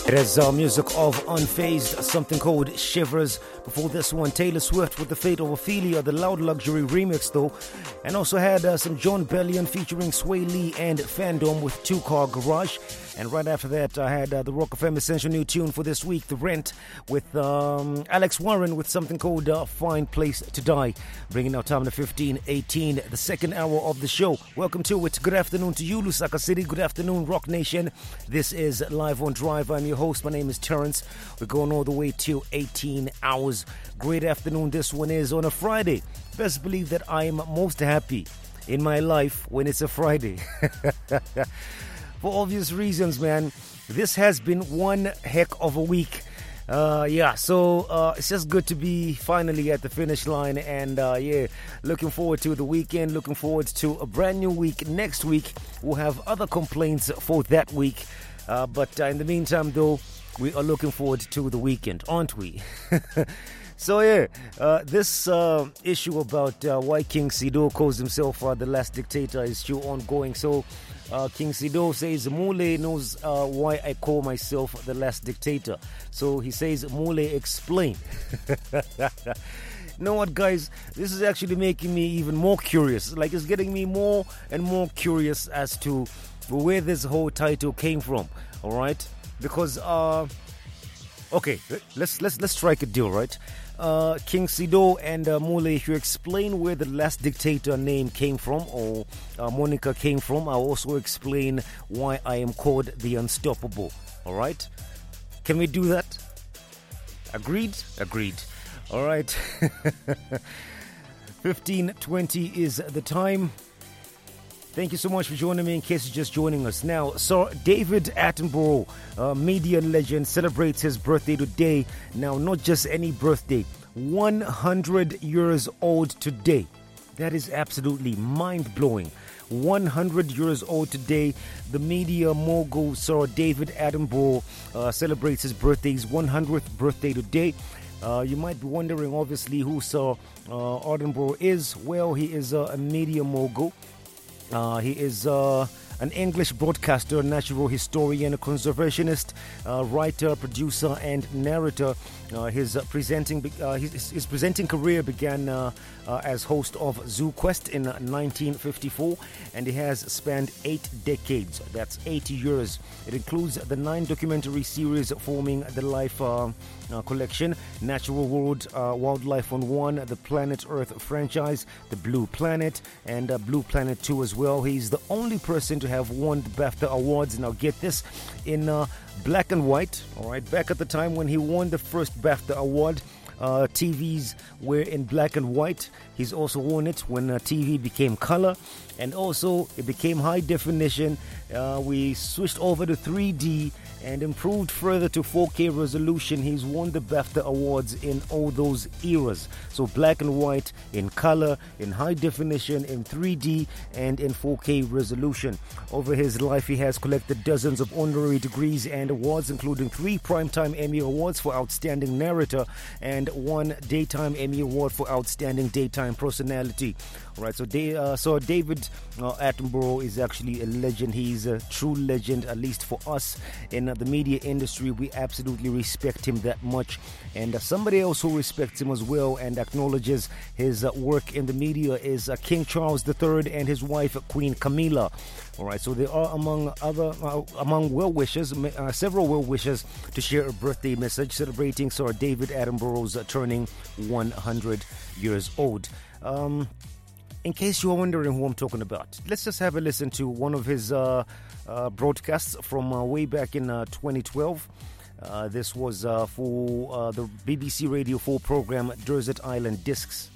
It is music of Unfazed, something called Shivers. Before this one, Taylor Swift with The Fate of Ophelia, the Loud Luxury remix though. And also had some John Bellion featuring Sway Lee and Fandom with Two Car Garage. And right after that, I had the Rock FM Essential new tune for this week, The Rent, with Alex Warren with something called Fine Place to Die. Bringing our time to 15:18, the second hour of the show. Welcome to it. Good afternoon to you, Lusaka City. Good afternoon, Rock Nation. This is Live on Drive. I'm your host. My name is Terrence. We're going all the way till 18 hours. Great afternoon. This one is on a Friday. Best believe that I am most happy in my life when it's a Friday. For obvious reasons, man. This has been one heck of a week. So it's just good to be finally at the finish line. And looking forward to the weekend. Looking forward to a brand new week. Next week, we'll have other complaints for that week. But in the meantime, though, we are looking forward to the weekend, aren't we? So this issue about why King Sido calls himself the last dictator is still ongoing. So King Sido says Mule knows why I call myself the last dictator. So he says, Mule, explain. You know what, guys? This is actually making me even more curious. Like, it's getting me more and more curious as to where this whole title came from. All right, because okay, let's strike a deal, right? King Sido and Mule, if you explain where the last dictator name came from, or Monica came from, I'll also explain why I am called the Unstoppable. All right, can we do that? Agreed. All right. 15:20 is the time. Thank you so much for joining me in case you're just joining us now. So David Attenborough, media legend, celebrates his birthday today. Now, not just any birthday, 100 years old today. That is absolutely mind-blowing. 100 years old today. The media mogul Sir David Attenborough celebrates his birthday, his 100th birthday today. You might be wondering, obviously, who Sir Attenborough is. Well, he is a media mogul. He is an English broadcaster, natural historian, a conservationist, writer, producer, and narrator. His presenting career began as host of Zoo Quest in 1954, and he has spanned 8 decades. That's 80 years. It includes the 9 documentary series forming the Life collection, Natural World, Wildlife on One, the Planet Earth franchise, The Blue Planet, and Blue Planet 2 as well. He's the only person to have won the BAFTA Awards. Now get this, in black and white. All right, back at the time when he won the first BAFTA Award, TVs were in black and white. He's also won it when TV became color, and also it became high definition. We switched over to 3D and improved further to 4K resolution. He's won the BAFTA Awards in all those eras. So black and white, in color, in high definition, in 3D, and in 4K resolution. Over his life, he has collected dozens of honorary degrees and awards, including 3 Primetime Emmy Awards for Outstanding Narrator and 1 Daytime Emmy Award for Outstanding Daytime Personality. All right, so David Attenborough is actually a legend. He's a true legend, at least for us in the media industry. We absolutely respect him that much. And somebody else who respects him as well and acknowledges his work in the media is King Charles III and his wife, Queen Camilla. All right, so they are among well-wishers, several well-wishers to share a birthday message celebrating Sir David Attenborough's turning 100 years old. In case you are wondering who I'm talking about, let's just have a listen to one of his broadcasts from way back in 2012. This was for the BBC Radio 4 program Desert Island Discs.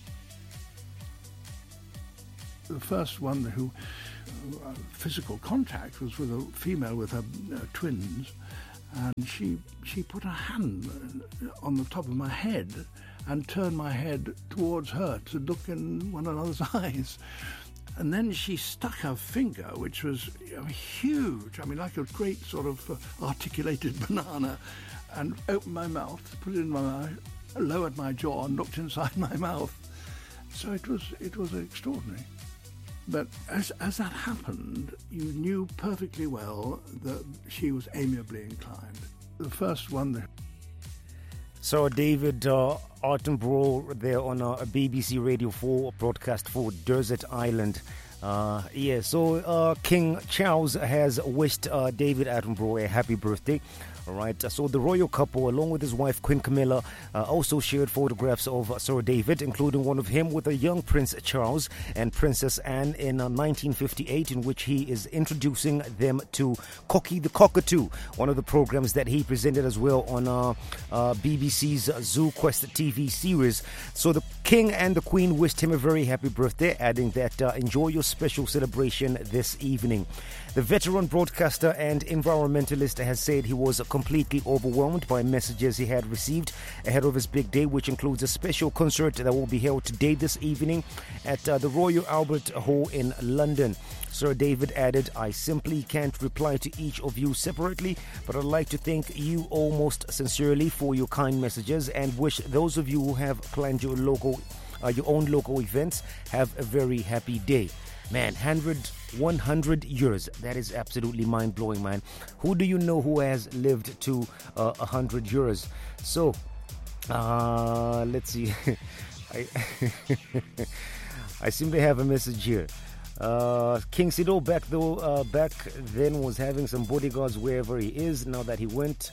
The first one who physical contact was with a female with her twins, and she put her hand on the top of my head and turned my head towards her to look in one another's eyes. And then she stuck her finger, which was huge, like a great sort of articulated banana, and opened my mouth, put it in my mouth, lowered my jaw and looked inside my mouth. So it was extraordinary. But as that happened, you knew perfectly well that she was amiably inclined. The first one. So David Attenborough there on BBC Radio 4 broadcast for Desert Island. So King Charles has wished David Attenborough a happy birthday. All right, so the royal couple, along with his wife Queen Camilla, also shared photographs of Sir David, including one of him with a young Prince Charles and Princess Anne in 1958, in which he is introducing them to Cocky the Cockatoo, one of the programs that he presented as well on BBC's Zoo Quest TV series. So the King and the Queen wished him a very happy birthday, adding that enjoy your special celebration this evening. The veteran broadcaster and environmentalist has said he was completely overwhelmed by messages he had received ahead of his big day, which includes a special concert that will be held today this evening at the Royal Albert Hall in London. Sir David added, "I simply can't reply to each of you separately, but I'd like to thank you all most sincerely for your kind messages and wish those of you who have planned your own local events have a very happy day." Man, 100 years. That is absolutely mind-blowing, man. Who do you know who has lived to 100 years? So, let's see. I seem to have a message here. King Sido back then was having some bodyguards wherever he is. Now that he went,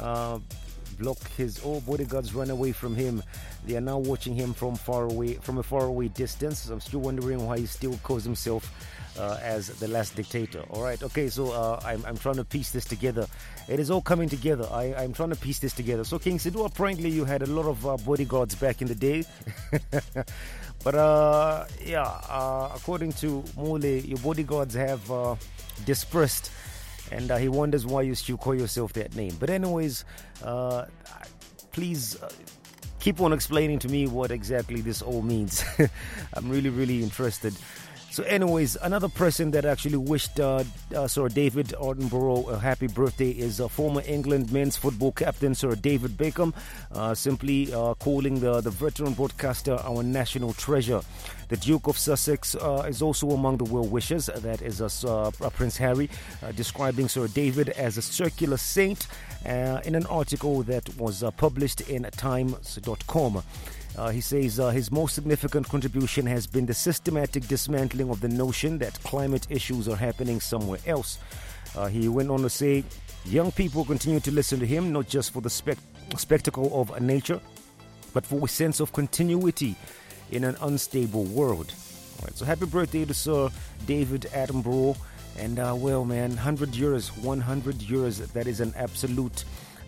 all bodyguards run away from him. They are now watching him from a faraway distance. I'm still wondering why he still calls himself as the last dictator. All right, okay, so I'm trying to piece this together. It is all coming together. I'm trying to piece this together. So King Sido, apparently you had a lot of bodyguards back in the day. But according to Mule, your bodyguards have dispersed. And he wonders why you still call yourself that name. But anyways, please keep on explaining to me what exactly this all means. I'm really, really interested. So anyways, another person that actually wished Sir David Attenborough a happy birthday is former England men's football captain Sir David Beckham, simply calling the veteran broadcaster our national treasure. The Duke of Sussex is also among the well-wishers. That is Prince Harry, describing Sir David as a circular saint in an article that was published in Times.com. He says his most significant contribution has been the systematic dismantling of the notion that climate issues are happening somewhere else. He went on to say, young people continue to listen to him, not just for the spectacle of nature, but for a sense of continuity in an unstable world. All right, so happy birthday to Sir David Attenborough. And, 100 years, that is an absolute...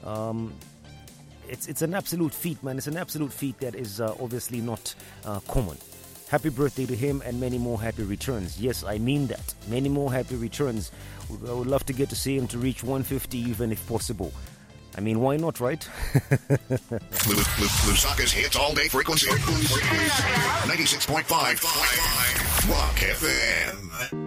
It's an absolute feat, man. It's an absolute feat that is obviously not common. Happy birthday to him and many more happy returns. Yes, I mean that. Many more happy returns. I would love to get to see him to reach 150 even if possible. I mean, why not, right? Lusaka's hits all day frequency. 96.5 Rock FM.